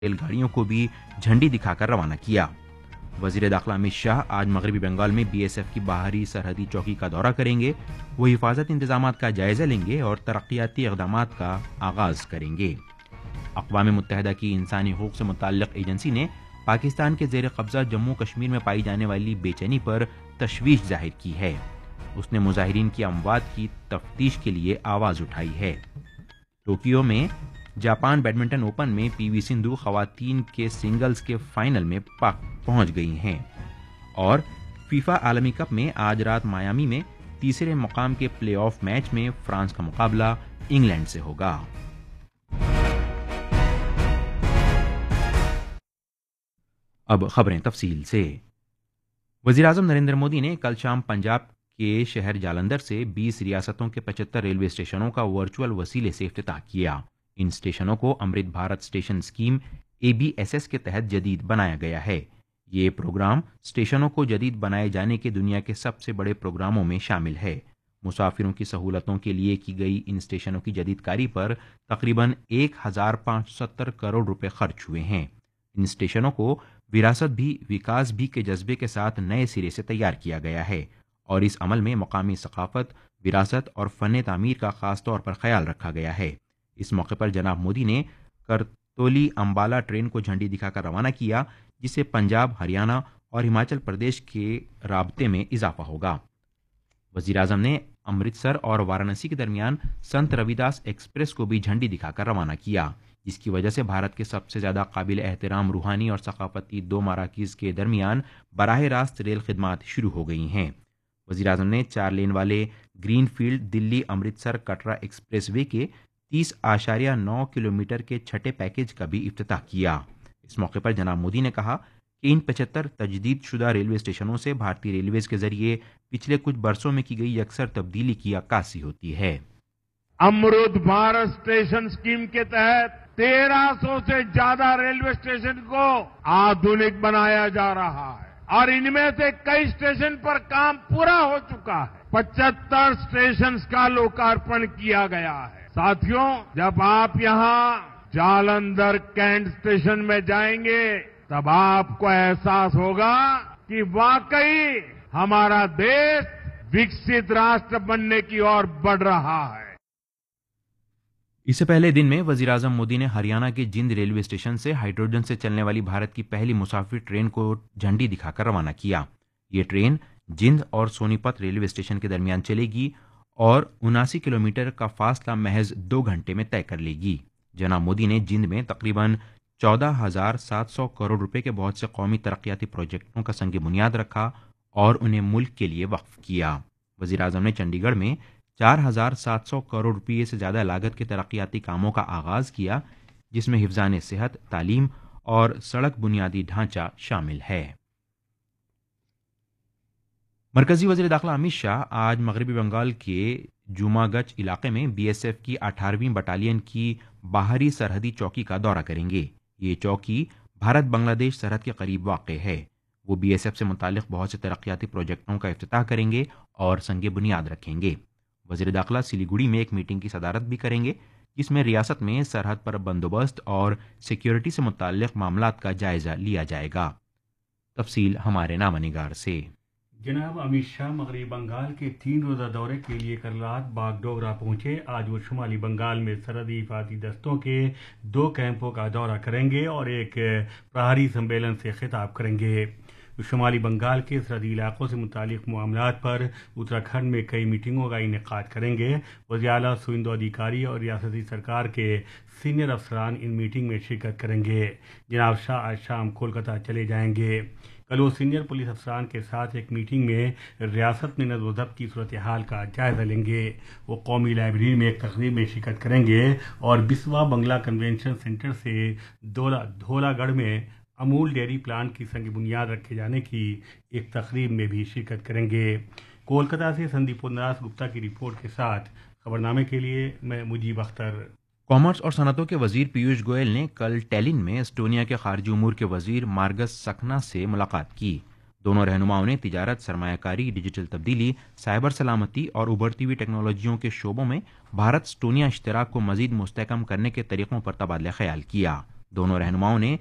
Rail گاڑیوں کو بھی جھنڈی دکھا کر روانہ کیا۔ وزیر داخلہ امت شاہ آج مغربی بنگال میں بی ایس ایف کی باہری سرحدی چوکی کا دورہ کریں گے۔ وہ حفاظت انتظامات کا جائزہ لیں گے اور ترقیاتی اقدامات کا آغاز کریں گے۔ اقوام متحدہ کی انسانی حقوق سے متعلق ایجنسی نے پاکستان کے زیر قبضہ جموں کشمیر میں پائی جانے والی بے چینی پر تشویش ظاہر کی ہے۔ اس نے مظاہرین کی اموات کی تفتیش کے لیے آواز اٹھائی ہے۔ ٹوکیو میں جاپان بیڈمنٹن اوپن میں پی وی سندھو خواتین کے سنگلز کے فائنل میں پہنچ گئی ہیں۔ اور فیفا عالمی کپ میں آج رات مایامی میں تیسرے مقام کے پلے آف میچ میں فرانس کا مقابلہ انگلینڈ سے ہوگا۔ اب خبریں تفصیل سے۔ وزیراعظم نریندر مودی نے کل شام پنجاب کے شہر جالندھر سے 20 ریاستوں کے 75 ریلوے اسٹیشنوں کا ورچوئل وسیلے سے افتتاح کیا۔ ان اسٹیشنوں کو امرت بھارت اسٹیشن اسکیم ABSS کے تحت جدید بنایا گیا ہے۔ یہ پروگرام اسٹیشنوں کو جدید بنائے جانے کے دنیا کے سب سے بڑے پروگراموں میں شامل ہے۔ مسافروں کی سہولتوں کے لیے کی گئی ان اسٹیشنوں کی جدید کاری پر تقریباً 1570 کروڑ روپے خرچ ہوئے ہیں۔ ان اسٹیشنوں کو وراثت بھی وکاس بھی کے جذبے کے ساتھ نئے سرے سے تیار کیا گیا ہے اور اس عمل میں مقامی ثقافت، وراثت اور فن تعمیر کا خاص طور پر خیال رکھا گیا ہے۔ اس موقع پر جناب مودی نے کرتولی امبالہ ٹرین کو جھنڈی دکھا کر روانہ کیا، جس سے پنجاب، ہریانہ اور ہماچل پردیش کے رابطے میں اضافہ ہوگا۔ وزیراعظم نے امرتسر اور وارانسی کے درمیان سنت روی داس ایکسپریس کو بھی جھنڈی دکھا کر روانہ کیا، جس کی وجہ سے بھارت کے سب سے زیادہ قابل احترام روحانی اور ثقافتی دو مراکز کے درمیان براہ راست ریل خدمات شروع ہو گئی ہیں۔ وزیراعظم نے 4 لین والے گرین فیلڈ دلی امرتسر کٹرا ایکسپریس وے کے 30.9 کلومیٹر کے چھٹے پیکیج کا بھی افتتاح کیا۔ اس موقع پر جناب مودی نے کہا کہ ان 75 تجدید شدہ ریلوے اسٹیشنوں سے بھارتی ریلویز کے ذریعے پچھلے کچھ برسوں میں کی گئی یکسر تبدیلی کی عکاسی ہوتی ہے۔ امرت بھارت اسٹیشن اسکیم کے تحت 1300 سے زیادہ ریلوے اسٹیشن کو آدھنک بنایا جا رہا ہے اور ان میں سے کئی اسٹیشن پر کام پورا ہو چکا ہے۔ 75 اسٹیشنز کا لوکارپن کیا گیا ہے۔ ساتھیوں، جب آپ یہاں جالندھر کینٹ اسٹیشن میں جائیں گے تب آپ کو احساس ہوگا کہ واقعی ہمارا دیش وکست راشٹر بننے کی اور بڑھ رہا ہے۔ اس سے پہلے دن میں وزیراعظم مودی نے ہریانہ کے جند ریلوے اسٹیشن سے ہائیڈروجن سے چلنے والی بھارت کی پہلی مسافر ٹرین کو جھنڈی دکھا کر روانہ کیا۔ یہ ٹرین جند اور سونی پت ریلوے اسٹیشن کے درمیان چلے گی اور 79 کلومیٹر کا فاصلہ محض 2 گھنٹے میں طے کر لے گی۔ جناب مودی نے جند میں تقریباً 14,700 کروڑ روپے کے بہت سے قومی ترقیاتی پروجیکٹوں کا سنگ بنیاد رکھا اور انہیں ملک کے لیے وقف کیا۔ وزیراعظم نے چنڈی گڑھ میں 4,700 کروڑ روپے سے زیادہ لاگت کے ترقیاتی کاموں کا آغاز کیا، جس میں حفظان صحت، تعلیم اور سڑک بنیادی ڈھانچہ شامل ہے۔ مرکزی وزیر داخلہ امت شاہ آج مغربی بنگال کے جوما گچھ علاقے میں بی ایس ایف کی 18ویں بٹالین کی باہری سرحدی چوکی کا دورہ کریں گے۔ یہ چوکی بھارت بنگلہ دیش سرحد کے قریب واقع ہے۔ وہ بی ایس ایف سے متعلق بہت سے ترقیاتی پروجیکٹوں کا افتتاح کریں گے اور سنگ بنیاد رکھیں گے۔ وزیر داخلہ سلیگوڑی میں ایک میٹنگ کی صدارت بھی کریں گے، جس میں ریاست میں سرحد پر بندوبست اور سیکیورٹی سے متعلق معاملات کا جائزہ لیا جائے گا۔ تفصیل ہمارے نامہ نگار سے۔ جناب امت شاہ مغربی بنگال کے 3 روزہ دورے کے لیے کل رات باغ ڈوگرا پہنچے۔ آج وہ شمالی بنگال میں سرحدی حفاظتی دستوں کے 2 کیمپوں کا دورہ کریں گے اور ایک پرہاری سمیلن سے خطاب کریں گے۔ شمالی بنگال کے سرحدی علاقوں سے متعلق معاملات پر اتراکھنڈ میں کئی میٹنگوں کا انعقاد کریں گے۔ وزیر اعلیٰ سوئندو ادھیکاری اور ریاستی سرکار کے سینئر افسران ان میٹنگ میں شرکت کریں گے۔ جناب شاہ آج شام کولکتہ چلے جائیں گے۔ کل وہ سینئر پولیس افسران کے ساتھ ایک میٹنگ میں ریاست میں نظم و ضبط کی صورتحال کا جائزہ لیں گے۔ وہ قومی لائبریری میں ایک تقریب میں شرکت کریں گے اور بسوا بنگلہ کنونشن سینٹر سے دھولا گڑھ میں امول ڈیری پلانٹ کی سنگ بنیاد رکھے جانے کی ایک تقریب میں بھی شرکت کریں گے۔ کولکتہ سے سندیپ پورناس گپتا کی رپورٹ کے ساتھ خبرنامے کے لیے میں مجیب اختر۔ کامرس اور صنعتوں کے وزیر پیوش گوئل نے کل ٹیلن میں اسٹونیا کے خارجی امور کے وزیر مارگس سکنا سے ملاقات کی۔ دونوں رہنماؤں نے تجارت، سرمایہ کاری، ڈیجیٹل تبدیلی، سائبر سلامتی اور ابھرتی ہوئی ٹیکنالوجیوں کے شعبوں میں بھارت اسٹونیا اشتراک کو مزید مستحکم کرنے کے طریقوں پر تبادلہ خیال کیا۔ दोनों रहनुमाओं ने